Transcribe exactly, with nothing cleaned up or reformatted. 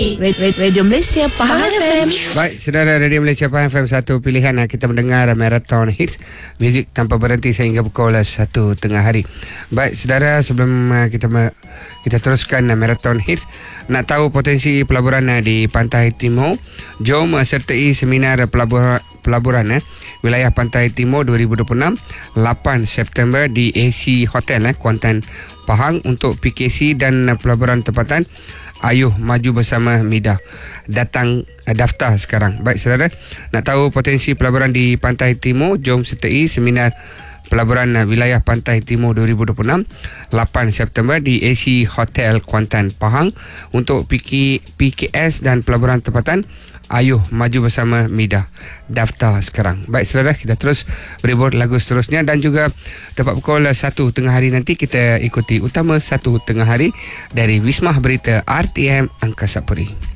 Pagi Radio Malaysia Pahang F M. Baik, saudara, Radio Malaysia Pahang F M, satu pilihan kita mendengar Marathon Hits, muzik tanpa berhenti sehingga pukul satu tengah hari. Baik, saudara, sebelum kita kita teruskan Marathon Hits, nak tahu potensi pelaburan di Pantai Timur? Jom sertai seminar pelaburan pelaburan eh, wilayah Pantai Timur dua ribu dua puluh enam, lapan September di A C Hotel eh, Kuantan, Pahang untuk P K C dan pelaburan tempatan. Ayuh maju bersama Mida. Datang uh, daftar sekarang. Baik, saudara, nak tahu potensi pelaburan di Pantai Timur? Jom sertai seminar pelaburan uh, wilayah Pantai Timur dua ribu dua puluh enam, lapan September di A C Hotel Kuantan, Pahang untuk P K S dan pelaburan tempatan. Ayuh maju bersama Mida. Daftar sekarang. Baik, saudara, kita terus berebut lagu seterusnya dan juga tepat pukul satu tengah hari nanti kita ikuti utama satu tengah hari dari Wisma Berita R T M Angkasa Puri.